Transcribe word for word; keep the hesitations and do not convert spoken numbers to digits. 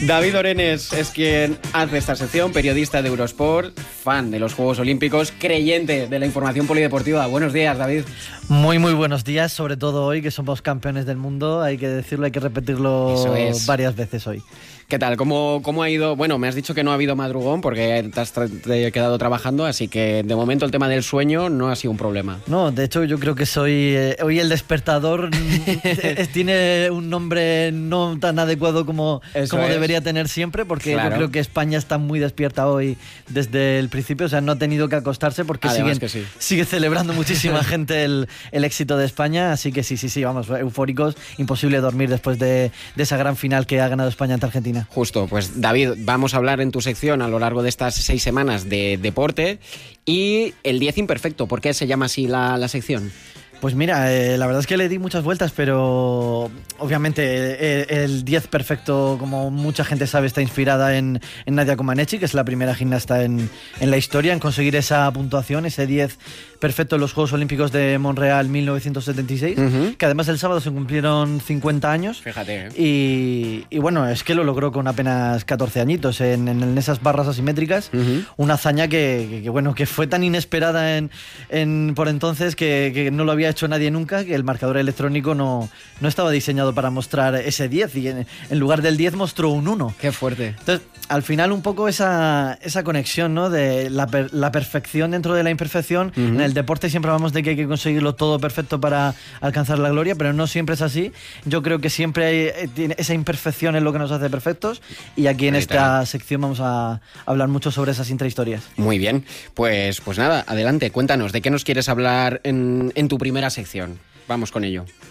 David Orenes es quien hace esta sección, periodista de Eurosport, fan de los Juegos Olímpicos, creyente de la información polideportiva. Buenos días, David. Muy, muy buenos días, sobre todo hoy que somos campeones del mundo. Hay que decirlo, hay que repetirlo Eso es. varias veces hoy. ¿Qué tal? ¿Cómo, ¿Cómo ha ido? Bueno, me has dicho que no ha habido madrugón porque te has tra- te he quedado trabajando, así que de momento el tema del sueño no ha sido un problema. No, de hecho yo creo que soy eh, hoy el despertador eh, tiene un nombre no tan adecuado como, como es. debería tener siempre, porque Claro. yo creo que España está muy despierta hoy desde el principio, o sea, no ha tenido que acostarse porque Además siguen, que sí. sigue celebrando muchísima gente el, el éxito de España, así que sí, sí, sí, vamos, eufóricos, imposible dormir después de, de esa gran final que ha ganado España ante Argentina. Justo, pues David, vamos a hablar en tu sección a lo largo de estas seis semanas de deporte y el diez imperfecto. ¿Por qué se llama así la, la sección? Pues mira, eh, la verdad es que le di muchas vueltas, pero obviamente eh, el diez perfecto, como mucha gente sabe, está inspirada en, en Nadia Comaneci, que es la primera gimnasta en, en la historia en conseguir esa puntuación, ese diez perfecto en los Juegos Olímpicos de Montreal mil novecientos setenta y seis, Uh-huh. que además el sábado se cumplieron cincuenta años. Fíjate, ¿eh? Y, y bueno, es que lo logró con apenas catorce añitos en, en esas barras asimétricas, Uh-huh. una hazaña que, que, que, bueno, que fue tan inesperada en, en, por entonces que, que no lo había hecho nadie nunca, que el marcador electrónico no, no estaba diseñado para mostrar ese diez y en, en lugar del diez mostró un uno. Qué fuerte. Entonces, al final un poco esa, esa conexión, ¿no? De la, per, la perfección dentro de la imperfección. Uh-huh. En el deporte siempre hablamos de que hay que conseguirlo todo perfecto para alcanzar la gloria, pero no siempre es así. Yo creo que siempre hay, tiene, esa imperfección es lo que nos hace perfectos, y aquí en esta sección vamos a hablar mucho sobre esas intrahistorias. Muy bien, pues, pues nada, adelante, cuéntanos, ¿de qué nos quieres hablar en, en tu primera sección? Vamos con ello.